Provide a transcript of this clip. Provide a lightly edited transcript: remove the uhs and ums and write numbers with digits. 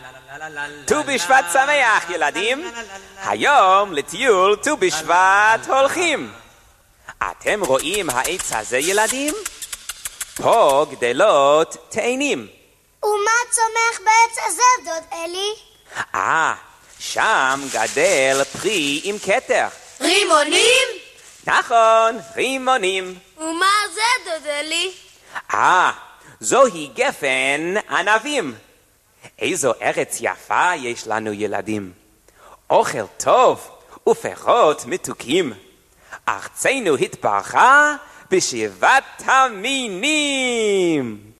ט"ו בשבט שמח ילדים, היום לטיול ט"ו בשבט הולכים. אתם רואים העץ הזה ילדים? פה גדלות תאנים. ומה צומח בעץ הזה דוד אלי? שם גדל פרי עם כתר. רימונים? נכון, רימונים. ומה זה דוד אלי? זוהי גפן ענבים. איזו ארץ יפה יש לנו ילדים. אוכל טוב ופירות מתוקים. ארצנו התברכה בשבעת המינים.